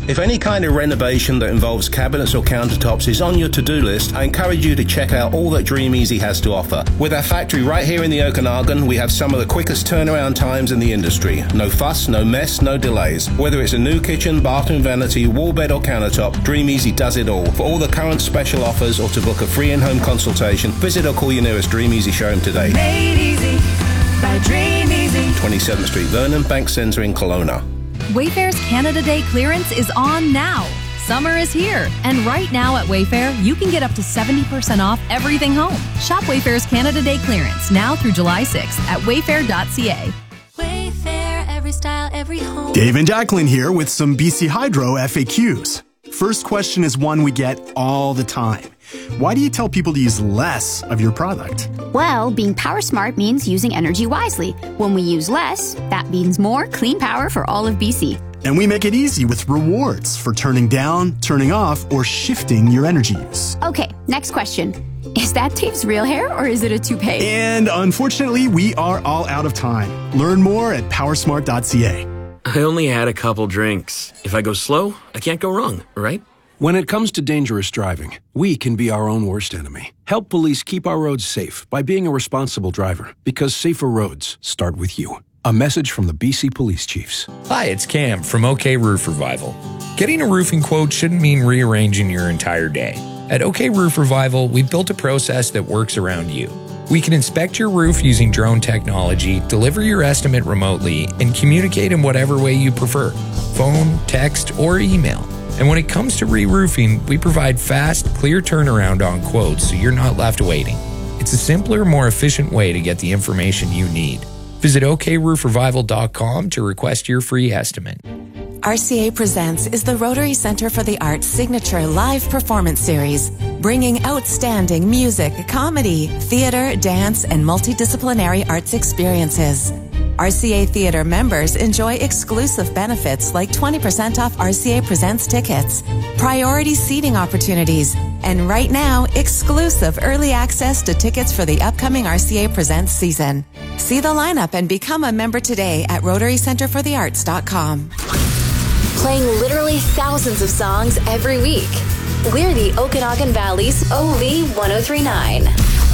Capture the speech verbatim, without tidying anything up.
If any kind of renovation that involves cabinets or countertops is on your to-do list, I encourage you to check out all that Dream Easy has to offer. With our factory right here in the Okanagan, we have some of the quickest turnaround times in the industry. No fuss, no mess, no delays. Whether it's a new kitchen, bathroom vanity, wall bed or countertop, Dream Easy does it all. For all the current special offers or to book a free in-home consultation, visit or call your nearest Dream Easy showroom today. Made easy by Dream Easy. twenty-seventh Street, Vernon Bank Center in Kelowna. Wayfair's Canada Day clearance is on now. Summer is here, and right now at Wayfair, you can get up to seventy percent off everything home. Shop Wayfair's Canada Day clearance now through July sixth at wayfair dot c a. Wayfair, every style, every home. Dave and Jacqueline here with some B C Hydro F A Qs. First question is one we get all the time. Why do you tell people to use less of your product? Well, being power smart means using energy wisely. When we use less, that means more clean power for all of B C. And we make it easy with rewards for turning down, turning off, or shifting your energy use. Okay, next question. Is that Dave's real hair or is it a toupee? And unfortunately, we are all out of time. Learn more at power smart dot c a. I only had a couple drinks. If I go slow, I can't go wrong, right? When it comes to dangerous driving, we can be our own worst enemy. Help police keep our roads safe by being a responsible driver, because safer roads start with you. A message from the B C Police Chiefs. Hi, it's Cam from OK Roof Revival. Getting a roofing quote shouldn't mean rearranging your entire day. At OK Roof Revival, we've built a process that works around you. We can inspect your roof using drone technology, deliver your estimate remotely, and communicate in whatever way you prefer, phone, text, or email. And when it comes to re-roofing, we provide fast, clear turnaround on quotes so you're not left waiting. It's a simpler, more efficient way to get the information you need. Visit ok roof revival dot com to request your free estimate. R C A Presents is the Rotary Center for the Arts' signature live performance series, bringing outstanding music, comedy, theater, dance, and multidisciplinary arts experiences. R C A Theater members enjoy exclusive benefits like twenty percent off R C A Presents tickets, priority seating opportunities, and right now, exclusive early access to tickets for the upcoming R C A Presents season. See the lineup and become a member today at rotary center for the arts dot com. Playing literally thousands of songs every week. We're the Okanagan Valley's O V ten thirty-nine.